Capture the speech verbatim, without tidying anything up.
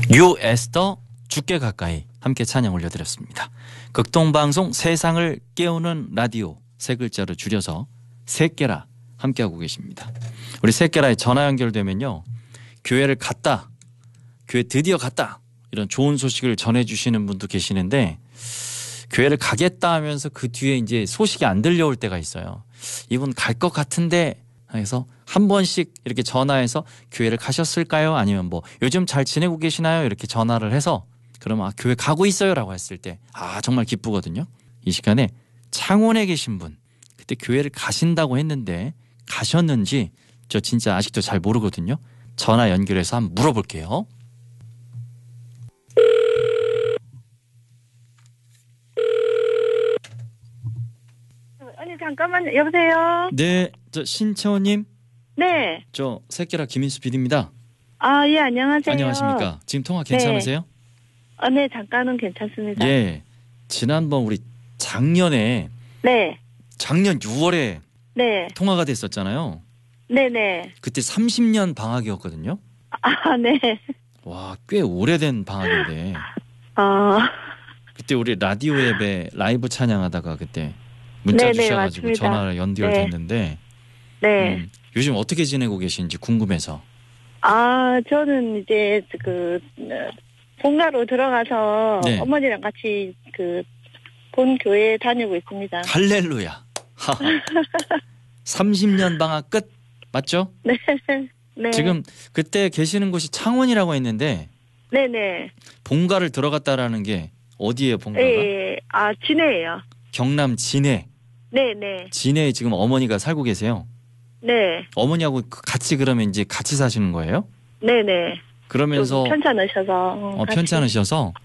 유 에스더 죽게 가까이 함께 찬양 올려드렸습니다. 극동방송 세상을 깨우는 라디오 세 글자로 줄여서 새깨라 함께하고 계십니다. 우리 새깨라에 전화 연결되면요, 교회를 갔다, 교회 드디어 갔다, 이런 좋은 소식을 전해주시는 분도 계시는데, 교회를 가겠다 하면서 그 뒤에 이제 소식이 안 들려올 때가 있어요. 이분 갈 것 같은데 해서 한 번씩 이렇게 전화해서 교회를 가셨을까요? 아니면 뭐 요즘 잘 지내고 계시나요? 이렇게 전화를 해서 그러면 아, 교회 가고 있어요라고 했을 때 아, 정말 기쁘거든요. 이 시간에 창원에 계신 분, 그때 교회를 가신다고 했는데 가셨는지 저 진짜 아직도 잘 모르거든요. 전화 연결해서 한번 물어볼게요. 아니 잠깐만요. 여보세요? 네, 저 신채원님. 네. 저 새끼라 김인수 피디입니다. 아, 예, 안녕하세요. 안녕하십니까. 지금 통화 괜찮으세요? 네. 아, 네, 잠깐은 괜찮습니다. 예. 지난번 우리 작년에 네. 작년 유월에 네. 통화가 됐었잖아요. 네네. 그때 삼십 년 방학이었거든요. 아, 네. 와, 꽤 오래된 방학인데 아, 그때 우리 라디오 앱에 라이브 찬양하다가 그때 문자 네네, 주셔가지고 맞습니다. 전화를 연결됐는데 네. 음, 요즘 어떻게 지내고 계신지 궁금해서. 아, 저는 이제 그 어, 본가로 들어가서 네. 어머니랑 같이 그 본 교회에 다니고 있습니다. 할렐루야. 하하. 삼십 년 방학 끝 맞죠? 네. 네. 지금 그때 계시는 곳이 창원이라고 했는데 네네. 본가를 들어갔다라는 게 어디예요, 본가가? 예, 아, 진해예요. 경남 진해. 네네. 진해에 지금 어머니가 살고 계세요. 네. 어머니하고 같이 그러면 이제 같이 사시는 거예요? 네네. 그러면서 좀 편찮으셔서. 어, 같이. 편찮으셔서